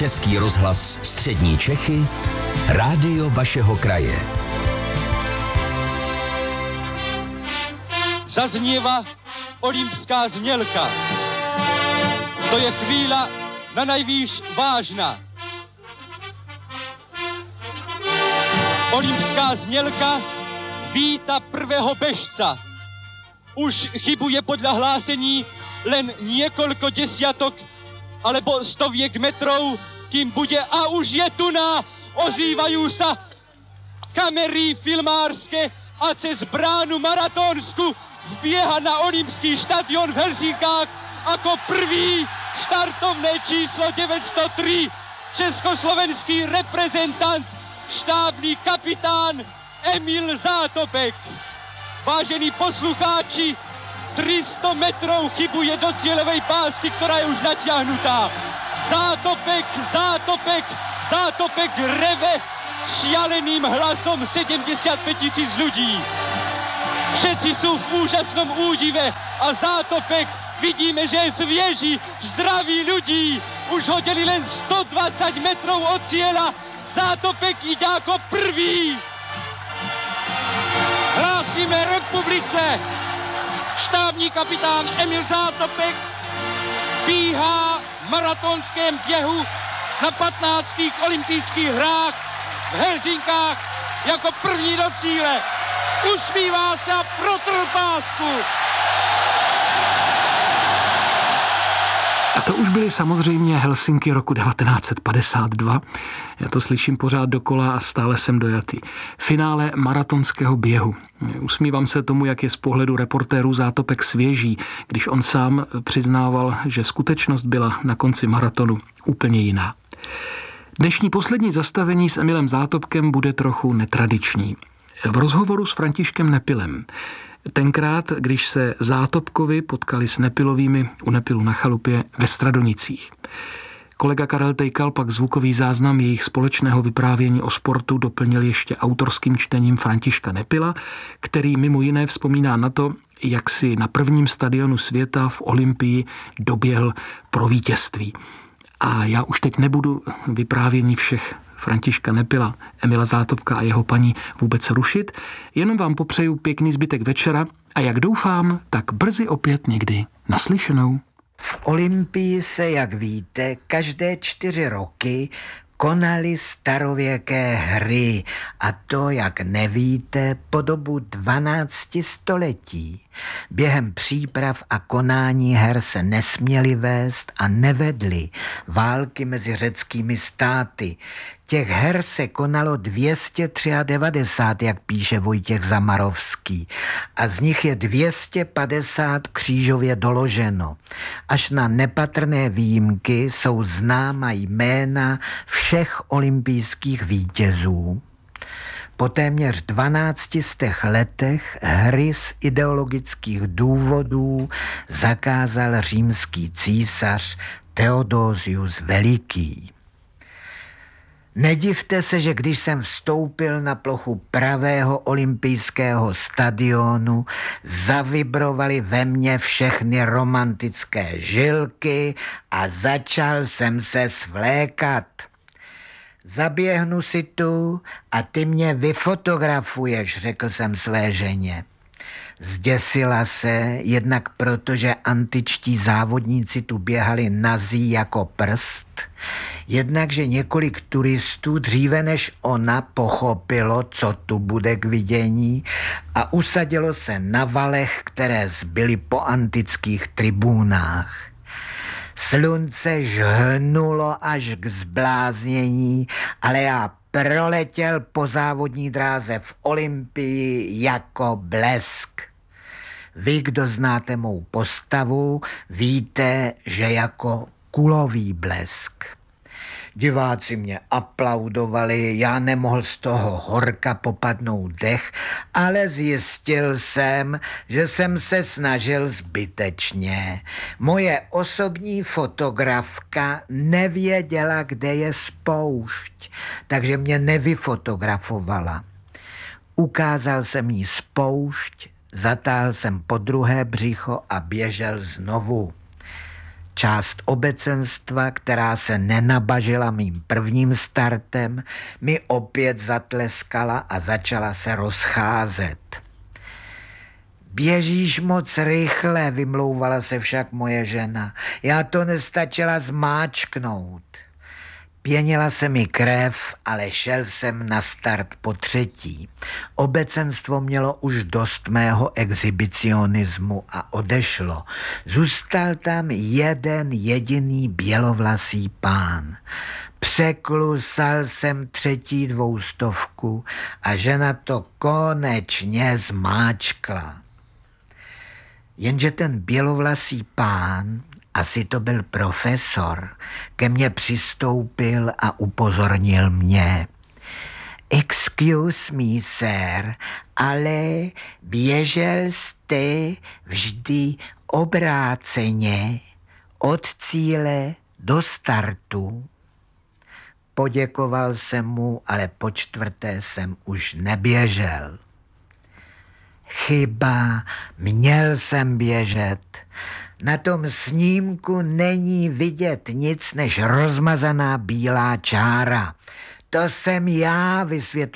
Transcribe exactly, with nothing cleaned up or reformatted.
Český rozhlas Střední Čechy, rádio vašeho kraje. Zaznieva olympská znělka. To je chvíľa na najvýš vážna. Olympská znělka víta prvého bežca. Už chybuje podľa hlásení len niekoľko desiatok alebo stoviek metrov, kým bude, a už je tu na, ozývajú sa kamery filmárske a cez bránu maratónsku vbieha na olympský štadión v Helsinkách ako prvý štartovné číslo deväťsto tri československý reprezentant, štábny kapitán Emil Zátopek. Vážení poslucháči, tristo metrov chybuje do cieľovej pásky, ktorá je už natiahnutá. Zátopek, Zátopek, Zátopek reve šialeným hlasom sedemdesiatpäť tisíc ľudí. Všetci sú v úžasnom údive a Zátopek, vidíme, že je svieži, zdraví ľudí. Už hodili len stodvadsať metrov od cieľa. Zátopek ide ako prvý. Hlásime republice. Štábní kapitán Emil Zátopek bíhá v maratonském běhu na patnáctých olympijských hrách v Helsinkách jako první do cíle. Usmívá se a protrhl pásku. A to už byly samozřejmě Helsinky roku devatenáct set padesát dva. Já to slyším pořád dokola a stále jsem dojatý. Finále maratonského běhu. Usmívám se tomu, jak je z pohledu reportérů Zátopek svěží, když on sám přiznával, že skutečnost byla na konci maratonu úplně jiná. Dnešní poslední zastavení s Emilem Zátopkem bude trochu netradiční. V rozhovoru s Františkem Nepilem. Tenkrát, když se Zátopkovi potkali s Nepilovými u Nepilu na chalupě ve Stradonicích. Kolega Karel Tejkal pak zvukový záznam jejich společného vyprávění o sportu doplnil ještě autorským čtením Františka Nepila, který mimo jiné vzpomíná na to, jak si na prvním stadionu světa v Olympii doběhl pro vítězství. A já už teď nebudu vyprávění všech Františka Nepila, Emila Zátopka a jeho paní vůbec rušit, jenom vám popřeju pěkný zbytek večera a jak doufám, tak brzy opět někdy naslyšenou. V Olympii se, jak víte, každé čtyři roky konaly starověké hry, a to, jak nevíte, po dobu dvanácti století. Během příprav a konání her se nesměly vést a nevedly války mezi řeckými státy. Těch her se konalo dvě stě devadesát tři, jak píše Vojtěch Zamarovský, a z nich je dvě stě padesát křížově doloženo. Až na nepatrné výjimky jsou známa jména všech olympijských vítězů. Po téměř dvanácti stech letech hry z ideologických důvodů zakázal římský císař Theodosius Veliký. Nedivte se, že když jsem vstoupil na plochu pravého olympijského stadionu, zavibrovaly ve mně všechny romantické žilky a začal jsem se svlékat. Zaběhnu si tu a ty mě vyfotografuješ, řekl jsem své ženě. Zděsila se, jednak proto, že antičtí závodníci tu běhali nazí jako prst, jednak, že několik turistů dříve než ona pochopilo, co tu bude k vidění, a usadilo se na valech, které zbyly po antických tribúnách. Slunce žhnulo až k zbláznění, ale já proletěl po závodní dráze v Olympii jako blesk. Vy, kdo znáte mou postavu, víte, že jako kulový blesk. Diváci mě aplaudovali, já nemohl z toho horka popadnout dech, ale zjistil jsem, že jsem se snažil zbytečně. Moje osobní fotografka nevěděla, kde je spoušť, takže mě nevyfotografovala. Ukázal jsem jí spoušť, zatáhl jsem po druhé břicho a běžel znovu. Část obecenstva, která se nenabažila mým prvním startem, mi opět zatleskala a začala se rozcházet. Běžíš moc rychle, vymlouvala se však moje žena. Já to nestačila zmáčknout. Pěnila se mi krev, ale šel jsem na start po třetí. Obecenstvo mělo už dost mého exhibicionismu a odešlo. Zůstal tam jeden jediný bělovlasý pán. Překlusal jsem třetí dvoustovku a žena to konečně zmáčkla. Jenže ten bělovlasý pán, asi to byl profesor, ke mně přistoupil a upozornil mě. Excuse me, sir, ale běžel jste vždy obráceně od cíle do startu. Poděkoval jsem mu, ale po čtvrté jsem už neběžel. Chyba, měl jsem běžet. Na tom snímku není vidět nic než rozmazaná bílá čára. To jsem já, vysvětlil